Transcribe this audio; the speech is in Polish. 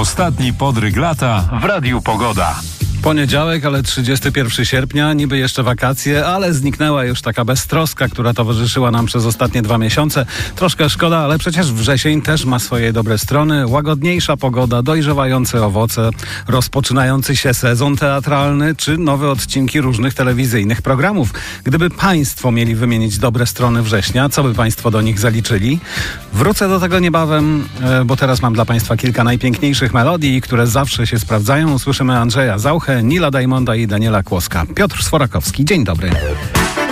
Ostatni podryg lata w Radiu Pogoda. Poniedziałek, ale 31 sierpnia, niby jeszcze wakacje, ale zniknęła już taka beztroska, która towarzyszyła nam przez ostatnie 2 miesiące. Troszkę szkoda, ale przecież wrzesień też ma swoje dobre strony. Łagodniejsza pogoda, dojrzewające owoce, rozpoczynający się sezon teatralny, czy nowe odcinki różnych telewizyjnych programów. Gdyby państwo mieli wymienić dobre strony września, co by państwo do nich zaliczyli? Wrócę do tego niebawem, bo teraz mam dla państwa kilka najpiękniejszych melodii, które zawsze się sprawdzają. Usłyszymy Andrzeja Zauchę, Nila Diamonda i Daniela Kłoska. Piotr Sforakowski, dzień dobry.